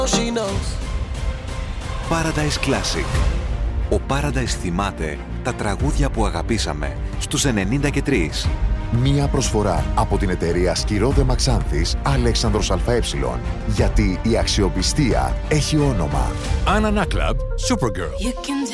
Paradise Classic. Ο Paradise θυμάται τα τραγούδια που αγαπήσαμε στους 93. Μία προσφορά από την εταιρεία Σκυρόδε Μαξάνθης Αλέξανδρος ΑΕ. Γιατί η αξιοπιστία έχει όνομα. Anna Club, Supergirl.